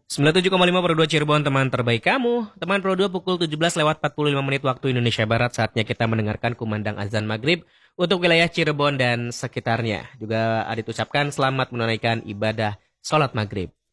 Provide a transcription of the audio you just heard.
97,5 Pro 2 Cirebon, teman terbaik kamu. Teman Pro 2 pukul 17 lewat 45 menit waktu Indonesia Barat. Saatnya kita mendengarkan kumandang azan maghrib untuk wilayah Cirebon dan sekitarnya. Juga Adit ucapkan selamat menunaikan ibadah sholat maghrib.